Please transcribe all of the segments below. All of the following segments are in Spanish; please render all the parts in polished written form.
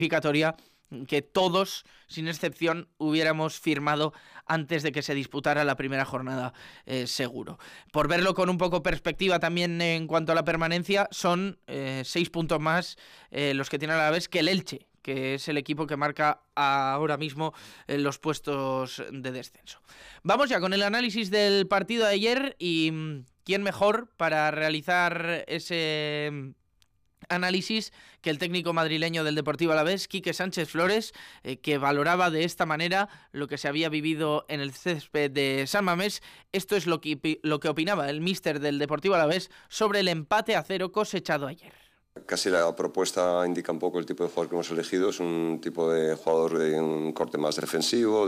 clasificatoria que todos, sin excepción, hubiéramos firmado antes de que se disputara la primera jornada, seguro. Por verlo con un poco perspectiva también en cuanto a la permanencia, son 6 puntos más los que tiene el Alavés que el Elche, que es el equipo que marca ahora mismo los puestos de descenso. Vamos ya con el análisis del partido de ayer y quién mejor para realizar ese análisis que el técnico madrileño del Deportivo Alavés, Quique Sánchez Flores, que valoraba de esta manera lo que se había vivido en el césped de San Mamés. Esto es lo que opinaba el míster del Deportivo Alavés sobre el empate a 0 cosechado ayer. Casi la propuesta indica un poco el tipo de jugador que hemos elegido. Es un tipo de jugador de un corte más defensivo,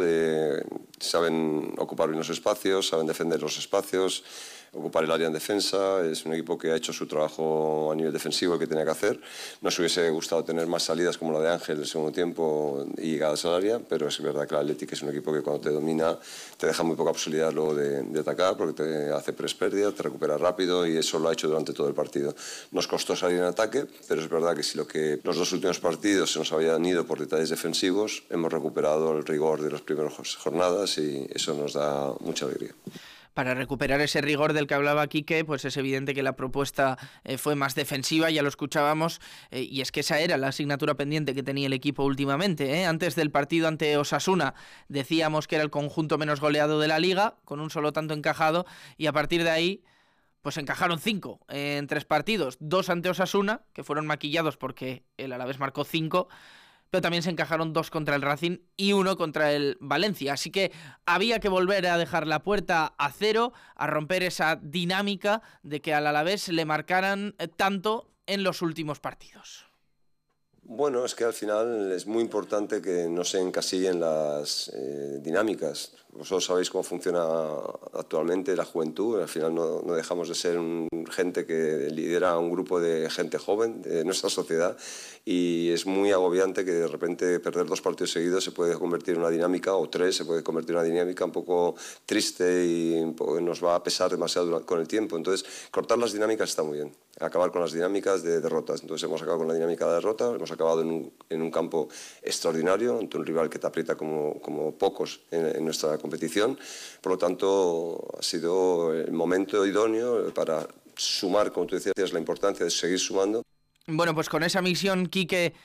saben ocupar bien los espacios, saben defender los espacios, ocupar el área en defensa. Es un equipo que ha hecho su trabajo a nivel defensivo, el que tenía que hacer. Nos hubiese gustado tener más salidas como la de Ángel el segundo tiempo y llegadas al área, pero es verdad que el Athletic es un equipo que cuando te domina te deja muy poca posibilidad luego de atacar, porque te hace pérdida, te recupera rápido, y eso lo ha hecho durante todo el partido. Nos costó salir en ataque, pero es verdad que si los dos últimos partidos se nos habían ido por detalles defensivos, hemos recuperado el rigor de las primeras jornadas y eso nos da mucha alegría. Para recuperar ese rigor del que hablaba Quique, pues es evidente que la propuesta fue más defensiva, ya lo escuchábamos, y es que esa era la asignatura pendiente que tenía el equipo últimamente. Antes del partido ante Osasuna decíamos que era el conjunto menos goleado de la Liga, con un solo tanto encajado, y a partir de ahí pues encajaron 5 en 3 partidos, 2 ante Osasuna, que fueron maquillados porque el Alavés marcó 5, pero también se encajaron 2 contra el Racing y 1 contra el Valencia. Así que había que volver a dejar la puerta a 0, a romper esa dinámica de que al Alavés le marcaran tanto en los últimos partidos. Bueno, es que al final es muy importante que no se encasillen las dinámicas. Vosotros sabéis cómo funciona actualmente la juventud. Al final no dejamos de ser gente que lidera un grupo de gente joven de nuestra sociedad, y es muy agobiante que de repente perder 2 partidos seguidos se puede convertir en una dinámica, o 3 se puede convertir en una dinámica un poco triste y nos va a pesar demasiado con el tiempo. Entonces, cortar las dinámicas está muy bien. Acabar con las dinámicas de derrotas. Entonces hemos acabado con la dinámica de derrota, hemos acabado en un campo extraordinario, ante un rival que te aprieta como pocos en nuestra competición. Por lo tanto, ha sido el momento idóneo para sumar, como tú decías, la importancia de seguir sumando. Bueno, pues con esa misión, Quique,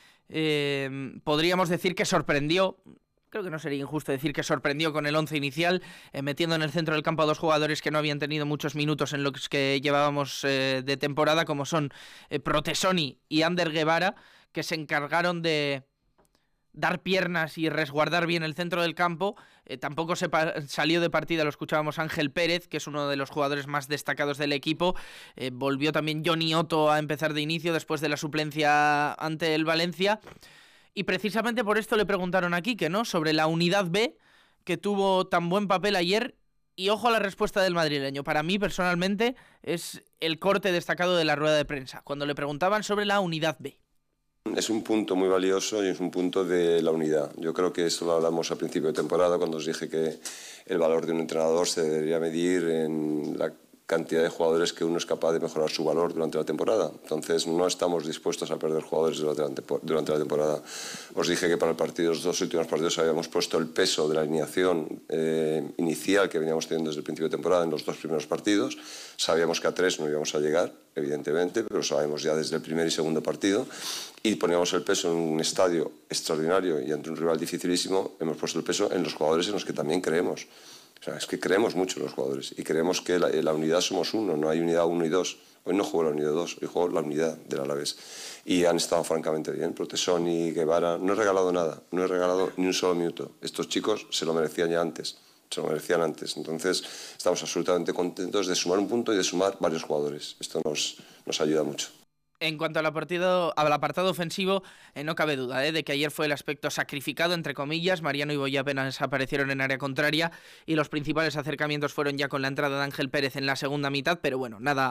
podríamos decir que sorprendió. Creo que no sería injusto decir que sorprendió con el 11 inicial, metiendo en el centro del campo a 2 jugadores que no habían tenido muchos minutos en los que llevábamos de temporada, como son Protesoni y Ander Guevara, que se encargaron de dar piernas y resguardar bien el centro del campo. Tampoco salió de partida, lo escuchábamos, Ángel Pérez, que es uno de los jugadores más destacados del equipo. Volvió también Johnny Otto a empezar de inicio después de la suplencia ante el Valencia. Y precisamente por esto le preguntaron a Quique, ¿no?, sobre la unidad B, que tuvo tan buen papel ayer. Y ojo a la respuesta del madrileño. Para mí, personalmente, es el corte destacado de la rueda de prensa, cuando le preguntaban sobre la unidad B. Es un punto muy valioso y es un punto de la unidad. Yo creo que esto lo hablamos al principio de temporada, cuando os dije que el valor de un entrenador se debería medir en la cantidad de jugadores que uno es capaz de mejorar su valor durante la temporada. Entonces no estamos dispuestos a perder jugadores durante la temporada. Os dije que para los 2 últimos partidos habíamos puesto el peso de la alineación inicial que veníamos teniendo desde el principio de temporada en los 2 primeros partidos. Sabíamos que a 3 no íbamos a llegar, evidentemente, pero sabemos ya desde el primer y segundo partido, y poníamos el peso en un estadio extraordinario y ante un rival dificilísimo. Hemos puesto el peso en los jugadores en los que también creemos. O sea, es que creemos mucho en los jugadores y creemos que la unidad somos uno, no hay unidad 1 y 2. Hoy no juego la unidad 2, hoy juego la unidad del Alavés. Y han estado francamente bien. Protesoni, Guevara, no he regalado nada, no he regalado ni un solo minuto. Estos chicos se lo merecían ya antes, se lo merecían antes. Entonces estamos absolutamente contentos de sumar un punto y de sumar varios jugadores. Esto nos ayuda mucho. En cuanto al apartado ofensivo, no cabe duda de que ayer fue el aspecto sacrificado, entre comillas. Mariano y Boya apenas aparecieron en área contraria y los principales acercamientos fueron ya con la entrada de Ángel Pérez en la segunda mitad, pero bueno, nada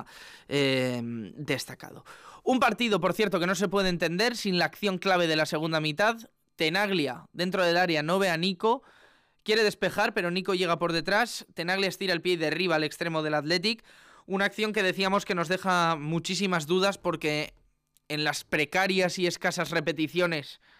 destacado. Un partido, por cierto, que no se puede entender sin la acción clave de la segunda mitad. Tenaglia, dentro del área, no ve a Nico, quiere despejar, pero Nico llega por detrás. Tenaglia estira el pie y derriba al extremo del Athletic. Una acción que decíamos que nos deja muchísimas dudas, porque en las precarias y escasas repeticiones